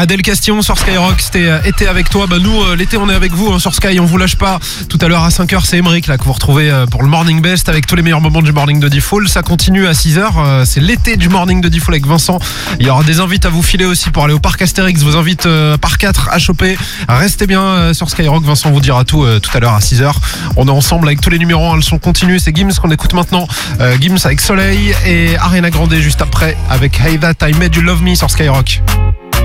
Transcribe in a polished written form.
Adèle Castillon sur Skyrock, c'était été avec toi. Nous, l'été, on est avec vous sur Sky, on vous lâche pas. Tout à l'heure à 5h, c'est Emeric là que vous retrouvez pour le Morning Best avec tous les meilleurs moments du Morning de Diffoul. Ça continue à 6h, c'est l'été du Morning de Diffoul avec Vincent. Il y aura des invites à vous filer aussi pour aller au parc Astérix. Vos invites par 4 à choper. Restez bien sur Skyrock, Vincent vous dira tout à l'heure à 6h. On est ensemble avec tous les numéros 1, le son continue. C'est Gims qu'on écoute maintenant. Gims avec Soleil et Ariana Grande juste après avec Hey That I Made You Love Me sur Skyrock.